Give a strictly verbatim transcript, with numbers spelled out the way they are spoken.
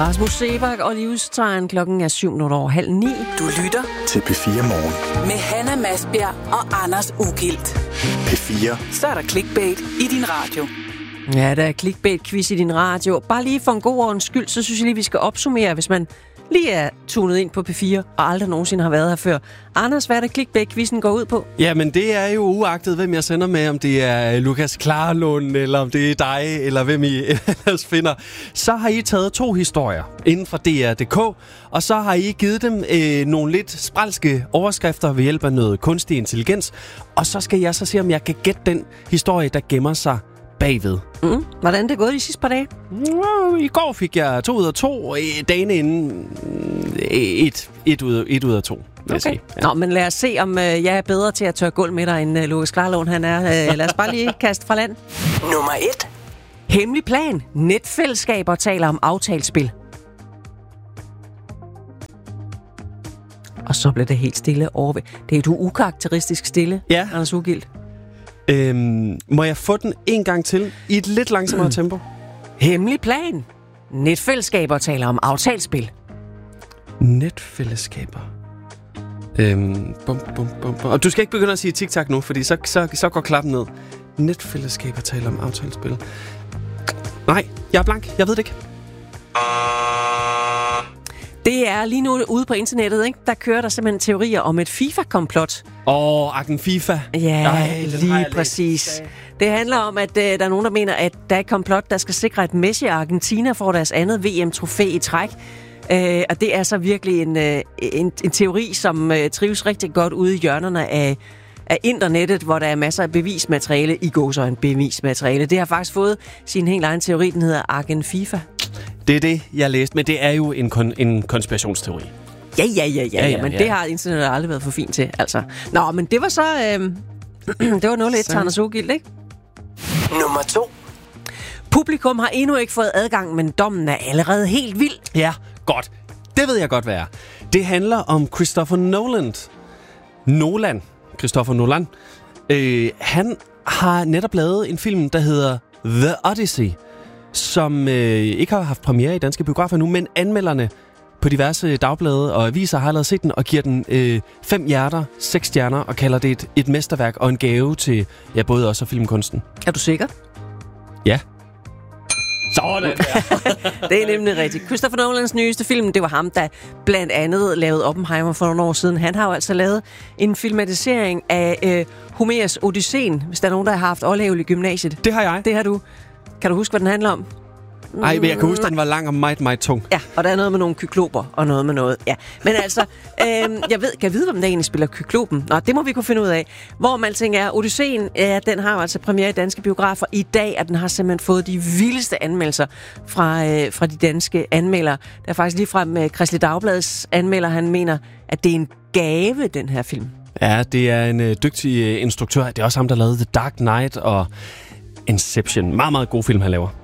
Rasmus Sebak og Livstegn. Klokken er syv minutter over halv ni. Du lytter til P fire Morgen. Med Hanna Masbjerg og Anders Ugilt. P fire. Så er der clickbait i din radio. Ja, der er clickbait-quiz i din radio. Bare lige for en god ordens skyld, så synes jeg lige, vi skal opsummere, hvis man lige er tunet ind på P fire og aldrig nogensinde har været her før. Anders, hvad er det clickbait-quizzen går ud på? Jamen, det er jo uagtet, hvem jeg sender med, om det er Lukas Klarlund, eller om det er dig, eller hvem I ellers finder. Så har I taget to historier inden for D R punktum D K, og så har I givet dem øh, nogle lidt spralske overskrifter ved hjælp af noget kunstig intelligens, og så skal jeg så se, om jeg kan gætte den historie, der gemmer sig bagved. Mm. Hvordan er det gået de sidste par dage? I går fik jeg to ud af to, og dagene inden et, et, ud, et ud af to. Okay. Sige. Ja. Nå, men lad os se, om øh, jeg er bedre til at tørre gulv med dig, end øh, Lukas Klarlund han er. Øh, lad os bare lige kaste fra land. Nummer et. Hemmelig plan. Netfællesskaber taler om aftalespil. Og så blev det helt stille over. Det er jo ukarakteristisk stille, ja. Anders Ugilt. Øhm, må jeg få den en gang til i et lidt langsommere tempo? Hemmelig plan. Netfællesskaber taler om aftalespil. Netfællesskaber. Øhm, bum, bum, bum, bum. Og du skal ikke begynde at sige TikTok nu, fordi så, så, så går klappen ned. Netfællesskaber taler om aftalespil. Nej, jeg er blank. Jeg ved det ikke. Det er lige nu ude på internettet, ikke? Der kører der simpelthen teorier om et FIFA-komplot. Åh, oh, Argen FIFA. Ja, Ej, lige præcis. Det handler om, at øh, der er nogen, der mener, at der er et komplot, der skal sikre, at Messi og Argentina får deres andet V M-trofæ i træk. Øh, og det er så virkelig en, øh, en, en teori, som øh, trives rigtig godt ude i hjørnerne af, af internettet, hvor der er masser af bevismateriale. I går så en bevismateriale. Det har faktisk fået sin helt egen teori, den hedder Argen FIFA. Det er det, jeg læste, men det er jo en, kon- en konspirationsteori. Ja, ja, ja, ja, ja, men ja. Det har internettet aldrig været for fint til, altså. Nå, men det var så... Øh, det var nul et til Anders Ugilt, ikke? Nummer to. Publikum har endnu ikke fået adgang, men dommen er allerede helt vild. Ja, godt. Det ved jeg godt, hvad er. Det handler om Christopher Nolan. Nolan. Christopher Nolan. Øh, han har netop lavet en film, der hedder The Odyssey, som øh, ikke har haft premiere i danske biografer nu, men anmelderne på diverse dagblade og aviser har allerede set den og giver den øh, fem hjerter, seks stjerner og kalder det et, et mesterværk og en gave til ja, både os og filmkunsten. Er du sikker? Ja. Sådan der. Det er nemlig rigtigt. Christopher Nolans nyeste film, det var ham, der blandt andet lavede Oppenheimer for nogle år siden. Han har jo altså lavet en filmatisering af øh, Homers Odysseen, hvis der er nogen, der har haft Ollave i gymnasiet. Det har jeg. Det har du. Kan du huske, hvad den handler om? Nej, men jeg kan huske, at den var lang og meget, meget tung. Ja, og der er noget med nogle kykloper og noget med noget. Ja, men altså, øh, jeg ved, kan jeg vide, hvem der egentlig spiller kyklopen? Nå, det må vi kunne finde ud af. Hvor man tænker, er, Odysseen, ja, den har jo altså premiere i danske biografer i dag, og den har simpelthen fået de vildeste anmeldelser fra, øh, fra de danske anmeldere. Der er faktisk ligefrem med Kristeligt Dagbladets anmelder, han mener, at det er en gave, den her film. Ja, det er en øh, dygtig øh, instruktør. Det er også ham, der lavede The Dark Knight og Inception. Meget, meget god film, han laver.